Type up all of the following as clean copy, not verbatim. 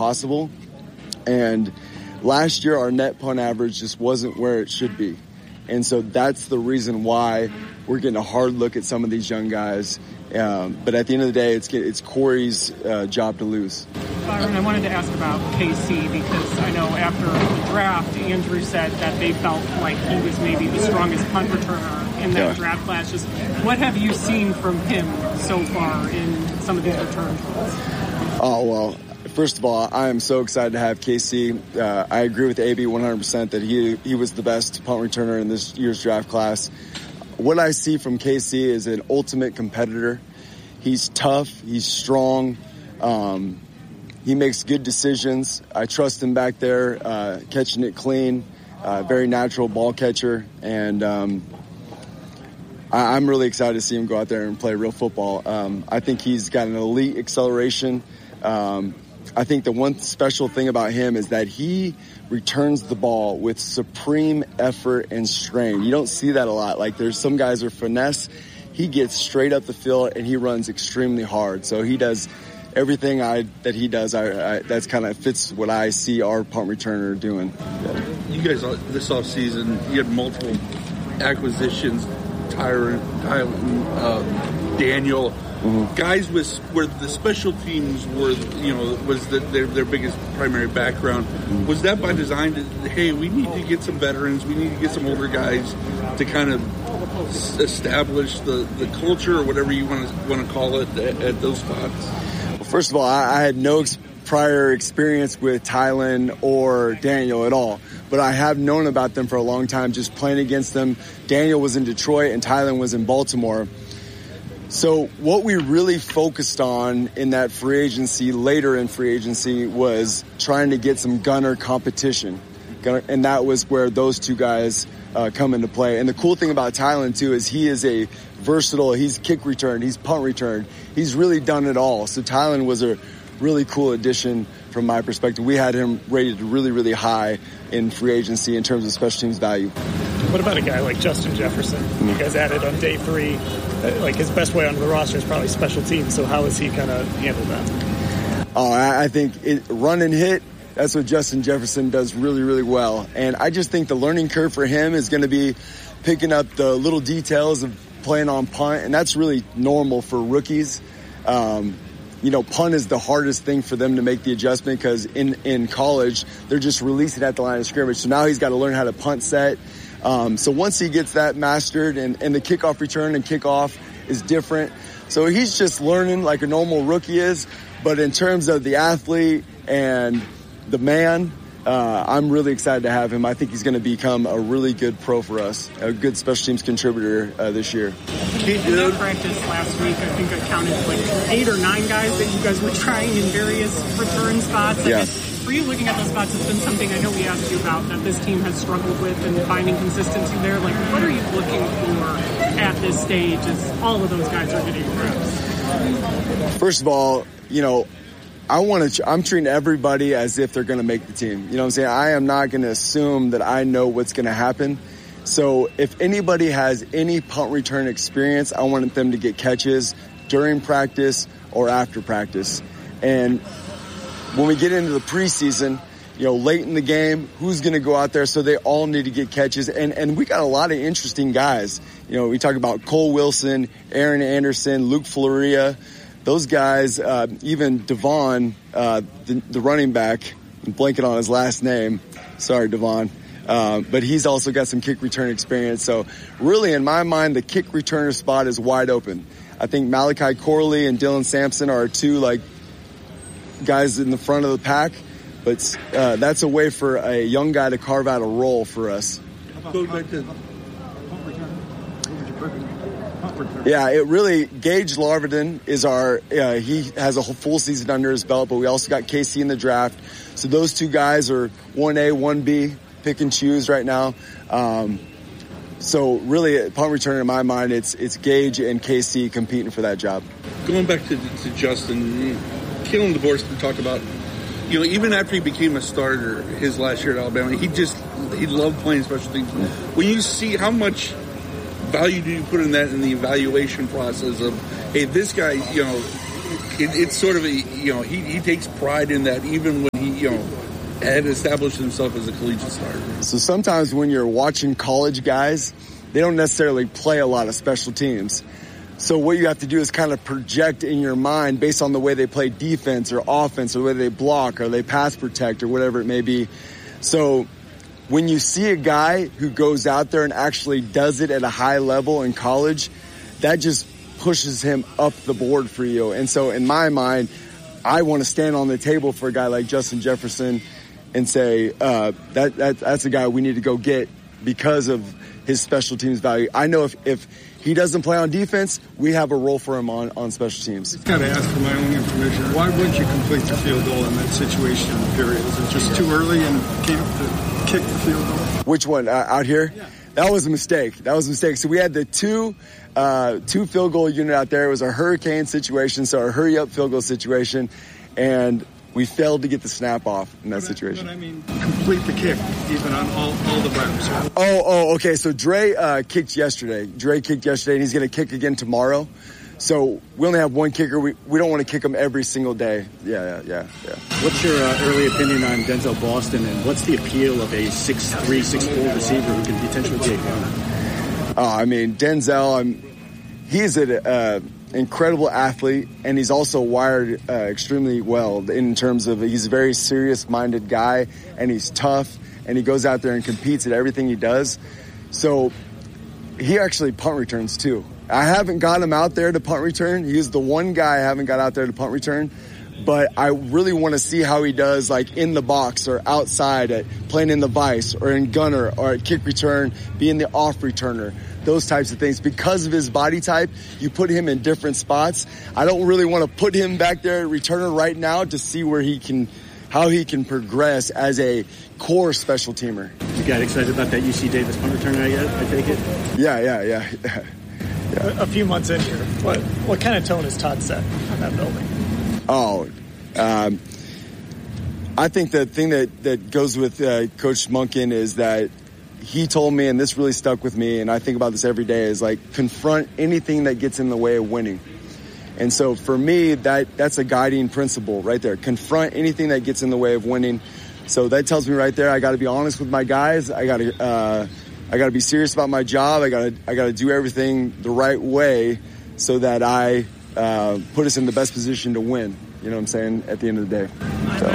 possible. And last year, our net punt average just wasn't where it should be. And so that's the reason why we're getting a hard look at some of these young guys. But at the end of the day, it's Corey's job to lose. Byron, I wanted to ask about KC because I know after the draft, Andrew said that they felt like he was maybe the strongest punt returner in that draft class. Just what have you seen from him so far in some of these returns? Oh, well, first of all, I am so excited to have KC. I agree with AB 100% that he was the best punt returner in this year's draft class. What I see from KC is an ultimate competitor. He's tough. He's strong. He makes good decisions. I trust him back there, catching it clean, very natural ball catcher. And I'm really excited to see him go out there and play real football. I think he's got an elite acceleration. I think the one special thing about him is that he returns the ball with supreme effort and strain. You don't see that a lot. Like there's some guys are finesse. He gets straight up the field and he runs extremely hard. So he does everything that he does. That's kind of fits what I see our punt returner doing. You guys this offseason, you had multiple acquisitions. Tyron, Daniel. Mm-hmm. Guys where the special teams were, was their biggest primary background. Mm-hmm. Was that by design? Hey, we need to get some veterans. We need to get some older guys to kind of establish the culture or whatever you want to call it at those spots. Well, first of all, I had no prior experience with Tylen or Daniel at all, but I have known about them for a long time, just playing against them. Daniel was in Detroit and Tylen was in Baltimore. So what we really focused on in that free agency, later in free agency, was trying to get some gunner competition. And that was where those two guys come into play. And the cool thing about Tylen, too, is he is a versatile. He's kick return. He's punt return. He's really done it all. So Tylen was a really cool addition from my perspective. We had him rated really, really high in free agency in terms of special teams value. What about a guy like Justin Jefferson? You guys added on day 3. Like his best way onto the roster is probably special teams. So how has he kind of handled that? Oh, I think run and hit. That's what Justin Jefferson does really, really well. And I just think the learning curve for him is going to be picking up the little details of playing on punt. And that's really normal for rookies. Punt is the hardest thing for them to make the adjustment because in college, they're just releasing at the line of scrimmage. So now he's got to learn how to punt set. So once he gets that mastered and the kickoff return and kickoff is different. So he's just learning like a normal rookie is. But in terms of the athlete and the man, I'm really excited to have him. I think he's going to become a really good pro for us, a good special teams contributor this year. In that practice last week, I think I counted like 8 or 9 guys that you guys were trying in various return spots. I guess for you looking at those spots, it's been something I know we asked you about that this team has struggled with and finding consistency there. Like, what are you looking for at this stage as all of those guys are getting reps? First of all, I'm treating everybody as if they're going to make the team. You know what I'm saying? I am not going to assume that I know what's going to happen. So if anybody has any punt return experience, I want them to get catches during practice or after practice. And when we get into the preseason, late in the game, who's going to go out there? So they all need to get catches. And we got a lot of interesting guys. We talk about Cole Wilson, Aaron Anderson, Luke Floria. Those guys, even Devon, the running back, I'm blanking on his last name. Sorry, Devon. But he's also got some kick return experience. So really, in my mind, the kick returner spot is wide open. I think Malachi Corley and Dylan Sampson are 2 guys in the front of the pack. But that's a way for a young guy to carve out a role for us. Go back to Yeah, it really, Gage Larvin is he has a full season under his belt, but we also got KC in the draft. So those 2 guys are 1A, 1B, pick and choose right now. So really, punt returner in my mind, it's Gage and KC competing for that job. Going back to Justin, Kalen DeBoer talked about, even after he became a starter his last year at Alabama, he loved playing special teams. When you see how much value do you put in that in the evaluation process of, hey, this guy, it's sort of he takes pride in that, even when he had established himself as a collegiate starter. So sometimes when you're watching college guys, they don't necessarily play a lot of special teams. So what you have to do is kind of project in your mind based on the way they play defense or offense or the way they block or they pass protect or whatever it may be. So when you see a guy who goes out there and actually does it at a high level in college, that just pushes him up the board for you. And so in my mind, I want to stand on the table for a guy like Justin Jefferson and say, that's a guy we need to go get because of his special teams value. I know if he doesn't play on defense, we have a role for him on special teams. I've got to ask for my own information. Why wouldn't you complete the field goal in that situation period? Is it just too early in camp to kick the field goal? Which one? Out here? Yeah. That was a mistake. So we had the two field goal unit out there. It was a hurricane situation, so a hurry up field goal situation, and we failed to get the snap off in that situation. But I mean, complete the kick, even on all the reps. Right? Oh, okay. So Dre kicked yesterday. And he's going to kick again tomorrow. So we only have one kicker. We don't want to kick him every single day. Yeah. What's your early opinion on Denzel Boston, and what's the appeal of a 6'3", 6'4" receiver who can potentially be a gunner? I mean, Denzel, he's an incredible athlete, and he's also wired extremely well in terms of he's a very serious-minded guy, and he's tough, and he goes out there and competes at everything he does. So he actually punt returns too. I haven't got him out there to punt return. He's the one guy I haven't got out there to punt return. But I really want to see how he does, like in the box or outside at playing in the vice or in gunner or at kick return, being the off returner, those types of things. Because of his body type, you put him in different spots. I don't really want to put him back there at returner right now to see how he can progress as a core special teamer. You got excited about that UC Davis punt returner yet? I take it. Yeah. A few months in here, what kind of tone has Todd set on that building? I think the thing that goes with Coach Monken is that he told me, and this really stuck with me, and I think about this every day, is like confront anything that gets in the way of winning. And so for me, that's a guiding principle right there. Confront anything that gets in the way of winning. So that tells me right there, I got to be honest with my guys. I got to be serious about my job. I got to do everything the right way so that I put us in the best position to win. You know what I'm saying? At the end of the day.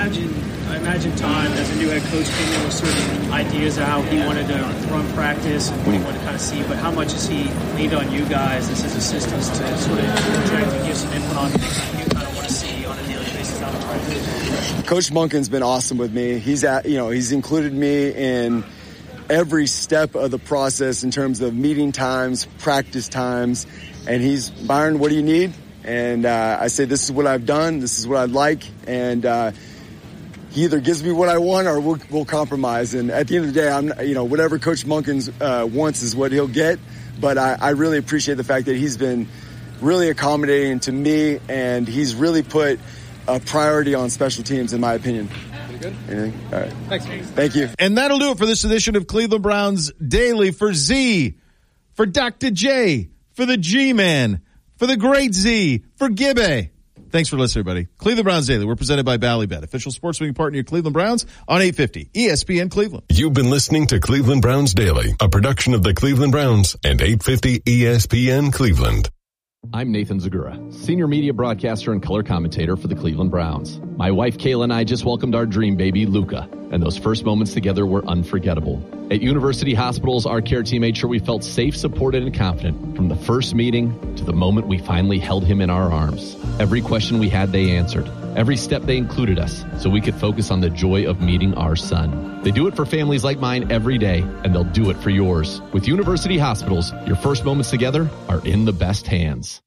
I imagine Todd, as a new head coach, came in with certain ideas of how he wanted to run practice and what he wanted to kind of see. But how much has he leaned on you guys as his assistants to sort of project and give some input on things that you kind of want to see on a daily basis out of practice? Coach Monken's been awesome with me. He's included me in every step of the process in terms of meeting times, practice times, and Byron, what do you need? And I say, this is what I've done, this is what I'd like, and he either gives me what I want or we'll compromise. And at the end of the day, whatever Coach Monken wants is what he'll get. But I really appreciate the fact that he's been really accommodating to me, and he's really put a priority on special teams, in my opinion. Good. Anything? All right. Thanks. Thank you. And that'll do it for this edition of Cleveland Browns Daily. For Z, for Dr. J, for the G-Man, for the great Z, for Gibbe. Thanks for listening, everybody. Cleveland Browns Daily. We're presented by Ballybet, official sports betting partner of Cleveland Browns on 850 ESPN Cleveland. You've been listening to Cleveland Browns Daily, a production of the Cleveland Browns and 850 ESPN Cleveland. I'm Nathan Zagura, senior media broadcaster and color commentator for the Cleveland Browns. My wife Kayla and I just welcomed our dream baby, Luca, and those first moments together were unforgettable. At University Hospitals, our care team made sure we felt safe, supported, and confident from the first meeting to the moment we finally held him in our arms. Every question we had, they answered. Every step, they included us so we could focus on the joy of meeting our son. They do it for families like mine every day, and they'll do it for yours. With University Hospitals, your first moments together are in the best hands.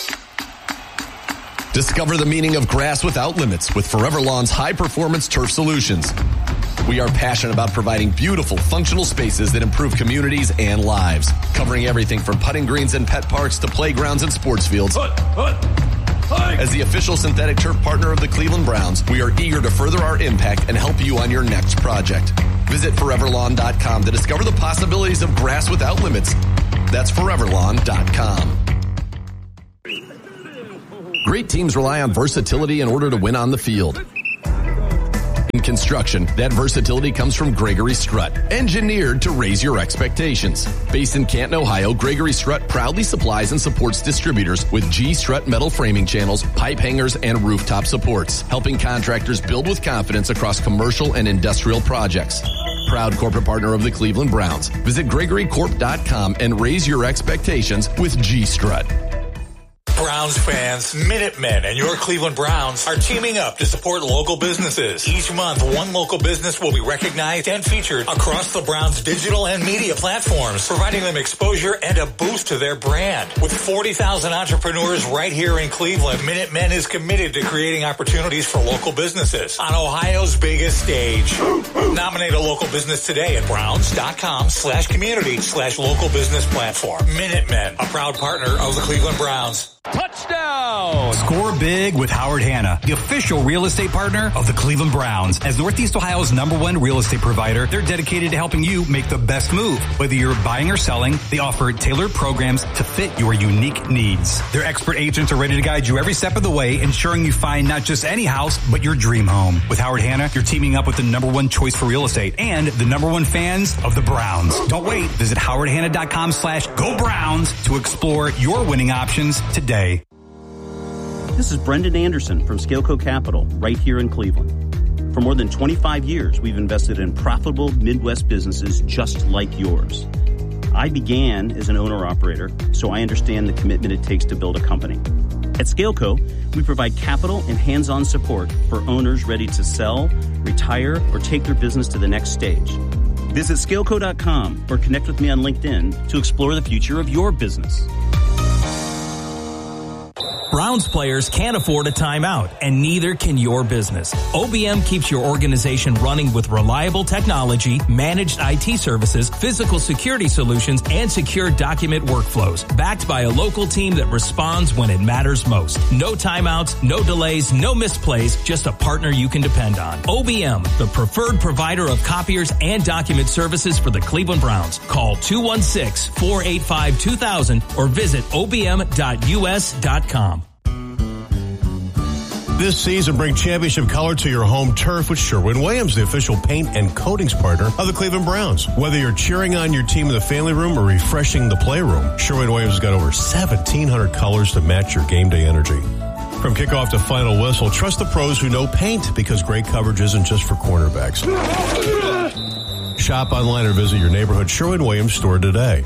Discover the meaning of grass without limits with Forever Lawn's high-performance turf solutions. We are passionate about providing beautiful, functional spaces that improve communities and lives, covering everything from putting greens and pet parks to playgrounds and sports fields. As the official synthetic turf partner of the Cleveland Browns, we are eager to further our impact and help you on your next project. Visit foreverlawn.com to discover the possibilities of grass without limits. That's foreverlawn.com. Great teams rely on versatility in order to win on the field. In construction, that versatility comes from Gregory Strut, engineered to raise your expectations. Based in Canton, Ohio, Gregory Strut proudly supplies and supports distributors with G Strut metal framing channels, pipe hangers, and rooftop supports, helping contractors build with confidence across commercial and industrial projects. Proud corporate partner of the Cleveland Browns. Visit GregoryCorp.com and raise your expectations with G Strut. Browns fans, Minutemen and your Cleveland Browns are teaming up to support local businesses. Each month, one local business will be recognized and featured across the Browns' digital and media platforms, providing them exposure and a boost to their brand. With 40,000 entrepreneurs right here in Cleveland, Minutemen is committed to creating opportunities for local businesses on Ohio's biggest stage. Nominate a local business today at browns.com/community/local business platform. Minutemen, a proud partner of the Cleveland Browns. Touchdown! Score big with Howard Hanna, the official real estate partner of the Cleveland Browns. As Northeast Ohio's #1 real estate provider, they're dedicated to helping you make the best move. Whether you're buying or selling, they offer tailored programs to fit your unique needs. Their expert agents are ready to guide you every step of the way, ensuring you find not just any house, but your dream home. With Howard Hanna, you're teaming up with the #1 choice for real estate and the #1 fans of the Browns. Don't wait. Visit howardhanna.com/go Browns to explore your winning options today. This is Brendan Anderson from Scaleco Capital, right here in Cleveland. For more than 25 years, we've invested in profitable Midwest businesses just like yours. I began as an owner-operator, so I understand the commitment it takes to build a company. At Scaleco, we provide capital and hands-on support for owners ready to sell, retire, or take their business to the next stage. Visit Scaleco.com or connect with me on LinkedIn to explore the future of your business. Browns players can't afford a timeout, and neither can your business. OBM keeps your organization running with reliable technology, managed IT services, physical security solutions, and secure document workflows, backed by a local team that responds when it matters most. No timeouts, no delays, no misplays, just a partner you can depend on. OBM, the preferred provider of copiers and document services for the Cleveland Browns. Call 216-485-2000 or visit obm.us.com. This season, bring championship color to your home turf with Sherwin-Williams, the official paint and coatings partner of the Cleveland Browns. Whether you're cheering on your team in the family room or refreshing the playroom, Sherwin-Williams has got over 1,700 colors to match your game day energy. From kickoff to final whistle, trust the pros who know paint, because great coverage isn't just for cornerbacks. Shop online or visit your neighborhood Sherwin-Williams store today.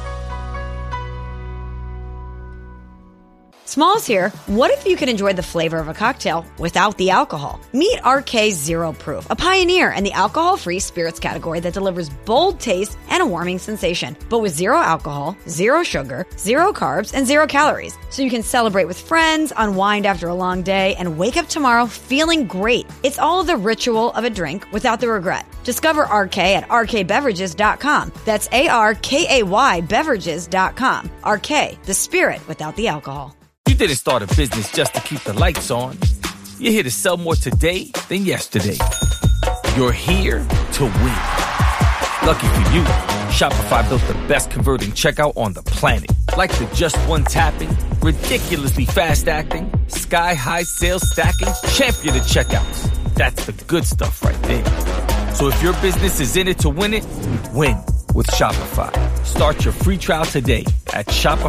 Smalls here. What if you could enjoy the flavor of a cocktail without the alcohol? Meet RK Zero Proof, a pioneer in the alcohol-free spirits category that delivers bold taste and a warming sensation, but with zero alcohol, zero sugar, zero carbs, and zero calories. So you can celebrate with friends, unwind after a long day, and wake up tomorrow feeling great. It's all the ritual of a drink without the regret. Discover RK at rkbeverages.com. That's ARKAY beverages.com. RK, the spirit without the alcohol. You didn't start a business just to keep the lights on. You're here to sell more today than yesterday. You're here to win. Lucky for you, Shopify built the best converting checkout on the planet. Like the just one tapping, ridiculously fast acting, sky-high sales stacking, champion of checkouts. That's the good stuff right there. So if your business is in it to win it, win with Shopify. Start your free trial today at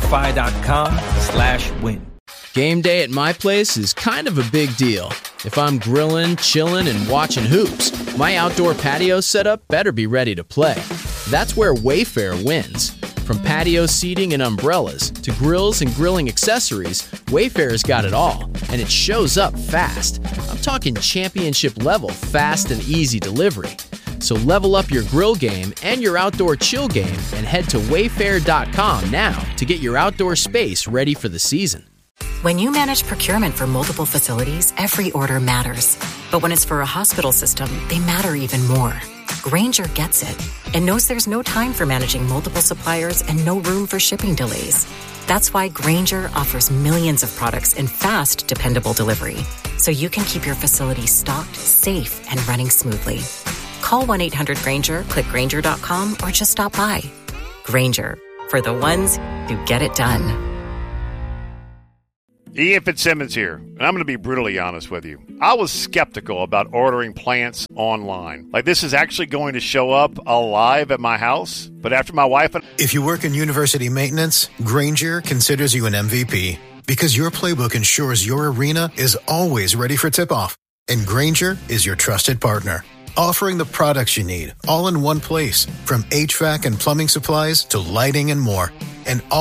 shopify.com/win. Game day at my place is kind of a big deal. If I'm grilling, chilling, and watching hoops, my outdoor patio setup better be ready to play. That's where Wayfair wins. From patio seating and umbrellas to grills and grilling accessories, Wayfair's got it all, and it shows up fast. I'm talking championship level fast and easy delivery. So level up your grill game and your outdoor chill game and head to wayfair.com now to get your outdoor space ready for the season. When you manage procurement for multiple facilities, every order matters. But when it's for a hospital system, they matter even more. Grainger gets it and knows there's no time for managing multiple suppliers and no room for shipping delays. That's why Grainger offers millions of products in fast, dependable delivery, so you can keep your facility stocked, safe, and running smoothly. Call 1-800-GRAINGER, click Grainger.com, or just stop by. Grainger, for the ones who get it done. Ian Fitzsimmons here, and I'm going to be brutally honest with you. I was skeptical about ordering plants online. Like, this is actually going to show up alive at my house, but after my wife and... If you work in university maintenance, Grainger considers you an MVP because your playbook ensures your arena is always ready for tip-off. And Grainger is your trusted partner, offering the products you need all in one place, from HVAC and plumbing supplies to lighting and more. And all